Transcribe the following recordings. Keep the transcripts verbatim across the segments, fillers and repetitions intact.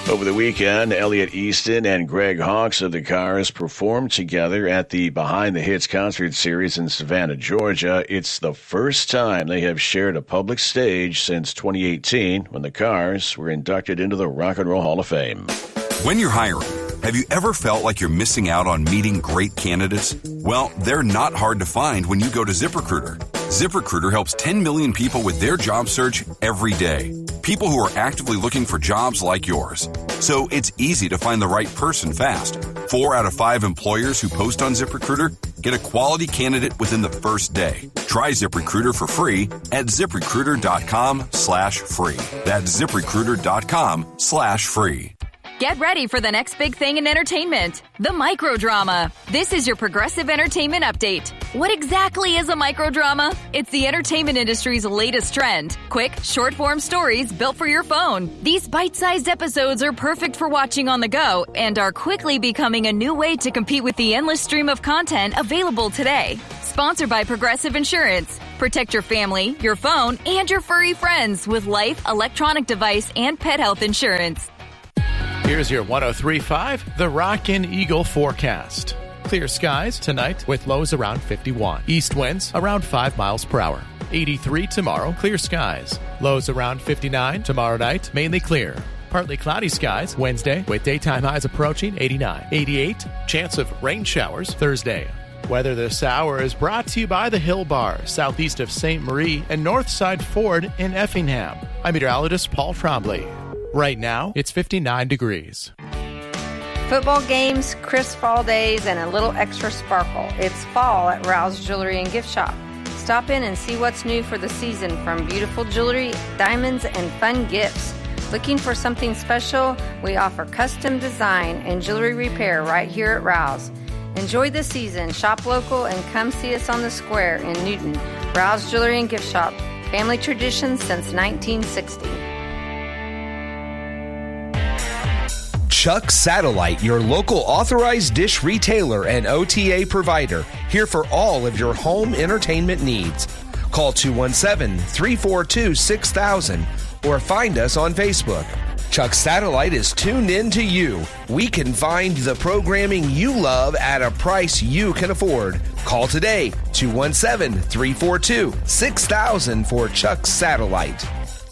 Over the weekend, Elliot Easton and Greg Hawkes of the Cars performed together at the Behind the Hits concert series in Savannah, Georgia. It's the first time they have shared a public stage since twenty eighteen, when the Cars were inducted into the Rock and Roll Hall of Fame. When you're hiring, have you ever felt like you're missing out on meeting great candidates? Well, they're not hard to find when you go to ZipRecruiter. ZipRecruiter helps ten million people with their job search every day. People who are actively looking for jobs like yours. So it's easy to find the right person fast. Four out of five employers who post on ZipRecruiter get a quality candidate within the first day. Try ZipRecruiter for free at ZipRecruiter.com slash free. That's ZipRecruiter.com slash free. Get ready for the next big thing in entertainment, the microdrama. This is your Progressive Entertainment Update. What exactly is a microdrama? It's the entertainment industry's latest trend. Quick, short-form stories built for your phone. These bite-sized episodes are perfect for watching on the go and are quickly becoming a new way to compete with the endless stream of content available today. Sponsored by Progressive Insurance. Protect your family, your phone, and your furry friends with life, electronic device, and pet health insurance. Here's your one oh three point five, the Rockin' Eagle forecast. Clear skies tonight with lows around fifty-one. East winds around five miles per hour. eighty-three tomorrow, clear skies. Lows around fifty-nine tomorrow night, mainly clear. Partly cloudy skies Wednesday with daytime highs approaching eighty-nine. eighty-eight, chance of rain showers Thursday. Weather this hour is brought to you by the Hill Bar, southeast of Saint Marie and Northside Ford in Effingham. I'm meteorologist Paul Trombley. Right now, it's fifty-nine degrees. Football games, crisp fall days, and a little extra sparkle. It's fall at Rouse Jewelry and Gift Shop. Stop in and see what's new for the season, from beautiful jewelry, diamonds, and fun gifts. Looking for something special? We offer custom design and jewelry repair right here at Rouse. Enjoy the season, shop local, and come see us on the square in Newton. Rouse Jewelry and Gift Shop. Family tradition since nineteen sixty. Chuck Satellite, your local authorized dish retailer and O T A provider, here for all of your home entertainment needs. Call two one seven, three four two, six thousand or find us on Facebook. Chuck Satellite is tuned in to you. We can find the programming you love at a price you can afford. Call today, two one seven, three four two, six thousand for Chuck Satellite.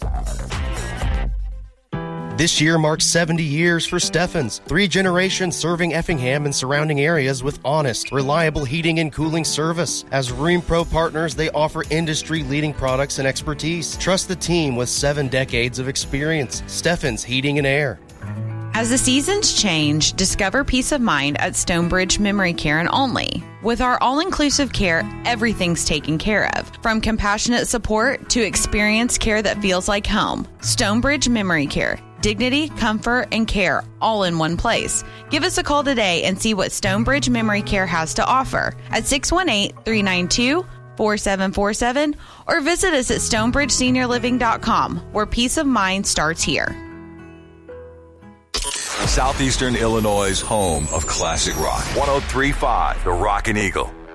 This year marks seventy years for Steffens, three generations serving Effingham and surrounding areas with honest, reliable heating and cooling service. As Rheem Pro partners, they offer industry-leading products and expertise. Trust the team with seven decades of experience. Steffens Heating and Air. As the seasons change, discover peace of mind at Stonebridge Memory Care and Only. With our all-inclusive care, everything's taken care of. From compassionate support to experienced care that feels like home. Stonebridge Memory Care. Dignity, comfort, and care all in one place. Give us a call today and see what Stonebridge Memory Care has to offer at six one eight, three nine two, four seven four seven or visit us at stonebridge senior living dot com, where peace of mind starts here. Southeastern Illinois' home of classic rock. one oh three point five, the Rockin' Eagle.